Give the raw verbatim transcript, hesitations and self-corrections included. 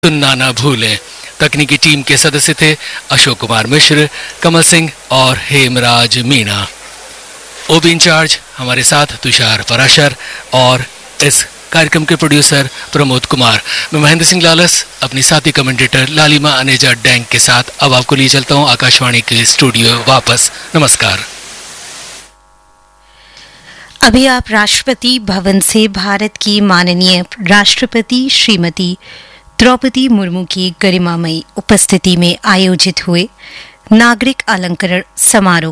सुनना ना भूलें। तकनीकी टीम के सदस्य थे अशोक कुमार मिश्र, कमल सिंह और हेमराज मीणा। ओबी इंचार्ज हमारे साथ तुषार पराशर और इस कार्यक्रम के प्रोड्यूसर प्रमोद कुमार। मैं महेंद्र सिंह लालस अपनी साथी कमेंटेटर लालिमा अनेजा डैंग के साथ अब आपको लिए चलता हूं आकाशवाणी के स्टूडियो वापस। नमस्कार। अभी आप राष्ट्रपति भवन से भारत की माननीय राष्ट्रपति श्रीमती द्रौपदी मुर्मू की गरिमामयी उपस्थिति में आयोजित हुए नागरिक अलंकरण समारोह